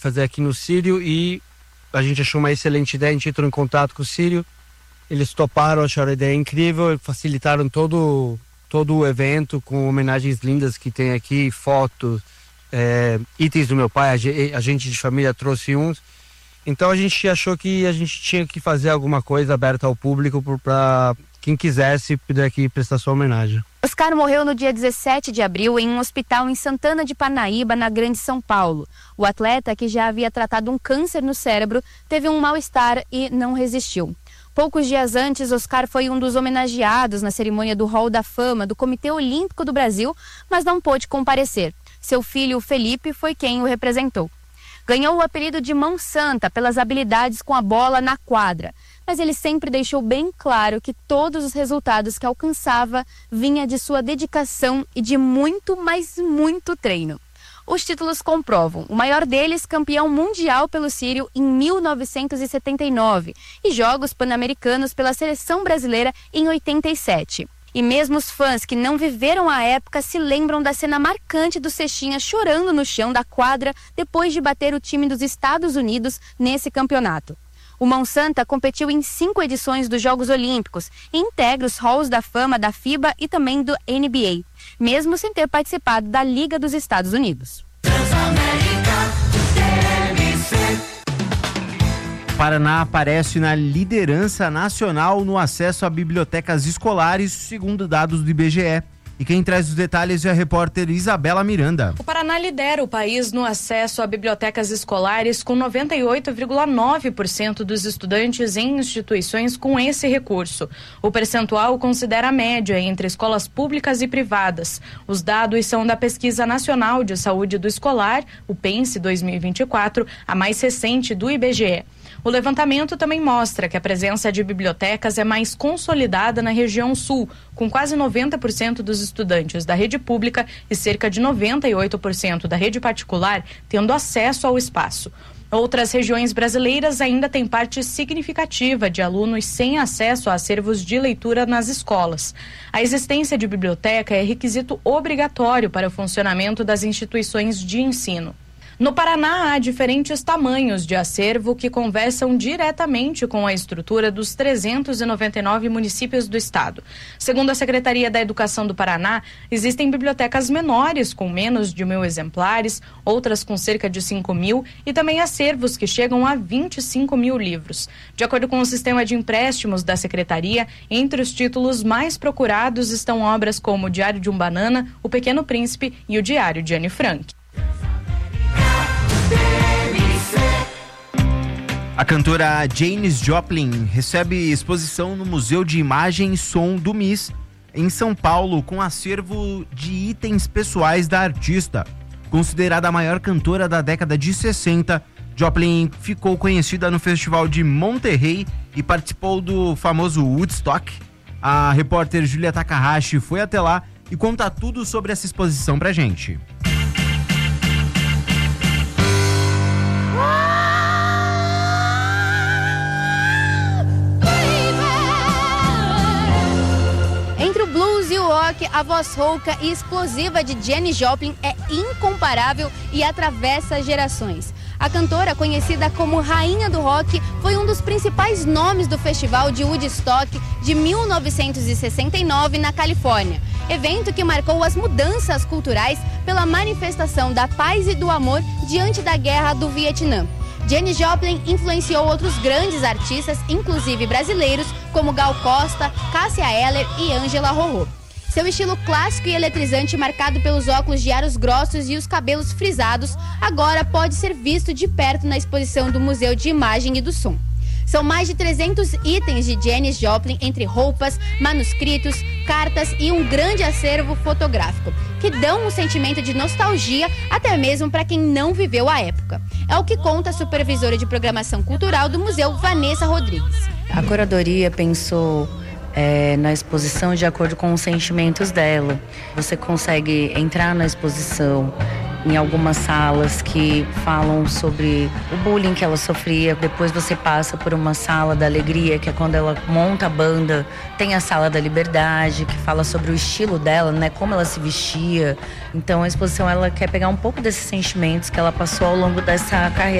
fazer aqui no Sírio e a gente achou uma excelente ideia, a gente entrou em contato com o Sírio, eles toparam, acharam a ideia incrível, facilitaram todo o evento com homenagens lindas que tem aqui, fotos, itens do meu pai, a gente de família trouxe uns. Então a gente achou que a gente tinha que fazer alguma coisa aberta ao público para quem quisesse poder aqui prestar sua homenagem. Oscar morreu no dia 17 de abril em um hospital em Santana de Parnaíba, na Grande São Paulo. O atleta, que já havia tratado um câncer no cérebro, teve um mal-estar e não resistiu. Poucos dias antes, Oscar foi um dos homenageados na cerimônia do Hall da Fama do Comitê Olímpico do Brasil, mas não pôde comparecer. Seu filho, Felipe, foi quem o representou. Ganhou o apelido de Mão Santa pelas habilidades com a bola na quadra, mas ele sempre deixou bem claro que todos os resultados que alcançava vinha de sua dedicação e de muito, mas muito treino. Os títulos comprovam, o maior deles campeão mundial pelo Sírio em 1979 e Jogos Pan-Americanos pela seleção brasileira em 87. E mesmo os fãs que não viveram a época se lembram da cena marcante do Cestinha chorando no chão da quadra depois de bater o time dos Estados Unidos nesse campeonato. O Mão Santa competiu em 5 edições dos Jogos Olímpicos e integra os halls da fama da FIBA e também do NBA, mesmo sem ter participado da Liga dos Estados Unidos. O Paraná aparece na liderança nacional no acesso a bibliotecas escolares, segundo dados do IBGE. E quem traz os detalhes é a repórter Isabela Miranda. O Paraná lidera o país no acesso a bibliotecas escolares, com 98,9% dos estudantes em instituições com esse recurso. O percentual considera a média entre escolas públicas e privadas. Os dados são da Pesquisa Nacional de Saúde do Escolar, o PENSE 2024, a mais recente do IBGE. O levantamento também mostra que a presença de bibliotecas é mais consolidada na região sul, com quase 90% dos estudantes da rede pública e cerca de 98% da rede particular tendo acesso ao espaço. Outras regiões brasileiras ainda têm parte significativa de alunos sem acesso a acervos de leitura nas escolas. A existência de biblioteca é requisito obrigatório para o funcionamento das instituições de ensino. No Paraná, há diferentes tamanhos de acervo que conversam diretamente com a estrutura dos 399 municípios do estado. Segundo a Secretaria da Educação do Paraná, existem bibliotecas menores com menos de 1.000 exemplares, outras com cerca de 5.000 e também acervos que chegam a 25.000 livros. De acordo com o sistema de empréstimos da Secretaria, entre os títulos mais procurados estão obras como o Diário de um Banana, O Pequeno Príncipe e o Diário de Anne Frank. A cantora Janis Joplin recebe exposição no Museu de Imagem e Som do MIS, em São Paulo, com acervo de itens pessoais da artista. Considerada a maior cantora da década de 60, Joplin ficou conhecida no Festival de Monterrey e participou do famoso Woodstock. A repórter Julia Takahashi foi até lá e conta tudo sobre essa exposição pra gente. A voz rouca e explosiva de Janis Joplin é incomparável e atravessa gerações. A cantora, conhecida como Rainha do Rock, foi um dos principais nomes do Festival de Woodstock de 1969 na Califórnia. Evento que marcou as mudanças culturais pela manifestação da paz e do amor diante da guerra do Vietnã. Janis Joplin influenciou outros grandes artistas, inclusive brasileiros, como Gal Costa, Cássia Eller e Ângela Rorô. Seu estilo clássico e eletrizante, marcado pelos óculos de aros grossos e os cabelos frisados, agora pode ser visto de perto na exposição do Museu de Imagem e do Som. São mais de 300 itens de Janis Joplin, entre roupas, manuscritos, cartas e um grande acervo fotográfico, que dão um sentimento de nostalgia até mesmo para quem não viveu a época. É o que conta a supervisora de programação cultural do museu, Vanessa Rodrigues. A curadoria pensou na exposição de acordo com os sentimentos dela. Você consegue entrar na exposição em algumas salas que falam sobre o bullying que ela sofria. Depois você passa por uma sala da alegria, que é quando ela monta a banda. Tem a sala da liberdade, que fala sobre o estilo dela, né? Como ela se vestia. Então a exposição, ela quer pegar um pouco desses sentimentos que ela passou ao longo dessa carreira